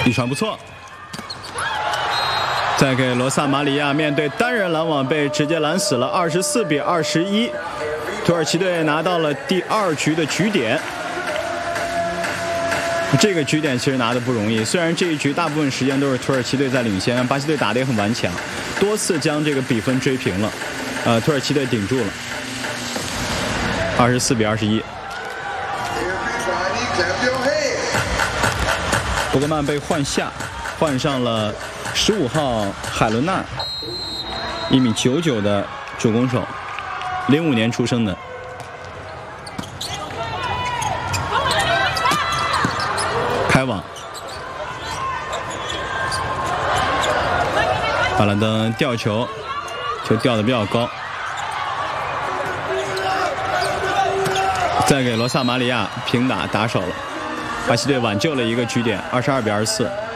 一传不错。再给罗萨马里亚，面对单人拦网被直接拦死了，24比21，土耳其队拿到了第2局的局点。这个局点其实拿的不容易，虽然这一局大部分时间都是土耳其队在领先，但巴西队打得也很顽强，多次将这个比分追平了。土耳其队顶住了，24比21。博格曼被换下，换上了15号海伦娜，1.99米的主攻手，05年出生的。开网，巴兰登吊球，球吊得比较高，再给罗萨马里亚平打，打手了。巴西队挽救了一个局点，22比24。